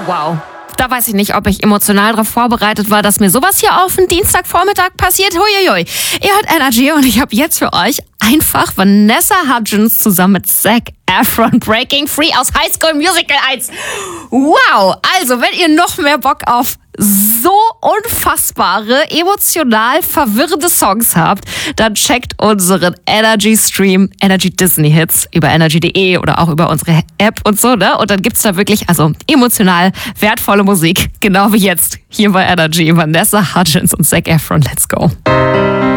wow. Da weiß ich nicht, ob ich emotional darauf vorbereitet war, dass mir sowas hier auf den Dienstagvormittag passiert. Huiuiui. Ihr hört Energy und ich habe jetzt für euch einfach Vanessa Hudgens zusammen mit Zac Efron Breaking Free aus High School Musical 1. Wow! Also, wenn ihr noch mehr Bock auf so unfassbare, emotional verwirrende Songs habt, dann checkt unseren Energy-Stream, Energy Disney Hits über energy.de oder auch über unsere App und so, ne? Und dann gibt's da wirklich, emotional wertvolle Musik, genau wie jetzt hier bei Energy. Vanessa Hudgens und Zac Efron, let's go.